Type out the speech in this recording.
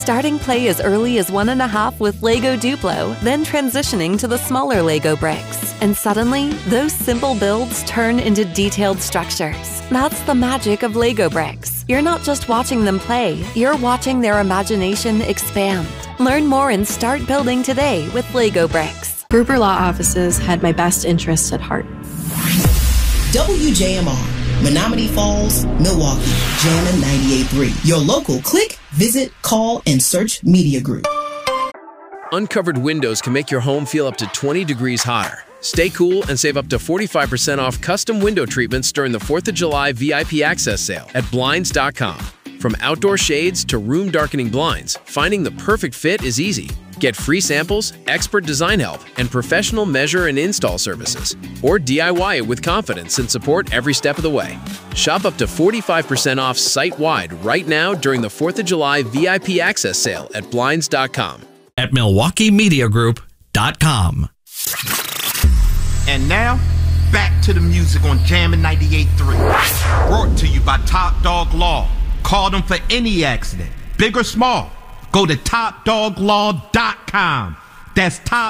Starting play as early as 1.5 with Lego Duplo, then transitioning to the smaller Lego bricks. And suddenly, those simple builds turn into detailed structures. That's the magic of Lego bricks. You're not just watching them play, you're watching their imagination expand. Learn more and start building today with Lego bricks. Gruber Law Offices had my best interests at heart. WJMR, Menominee Falls, Milwaukee, Jammin' 98.3. Your local click, visit, call, and search media group. Uncovered windows can make your home feel up to 20 degrees hotter. Stay cool and save up to 45% off custom window treatments during the 4th of July VIP access sale at Blinds.com. From outdoor shades to room darkening blinds, finding the perfect fit is easy. Get free samples, expert design help, and professional measure and install services. Or DIY it with confidence and support every step of the way. Shop up to 45% off site-wide right now during the 4th of July VIP access sale at Blinds.com. At MilwaukeeMediaGroup.com. And now, back to the music on Jammin' 98.3. Brought to you by Top Dog Law. Call them for any accident, big or small. Go to TopDogLaw.com. That's Top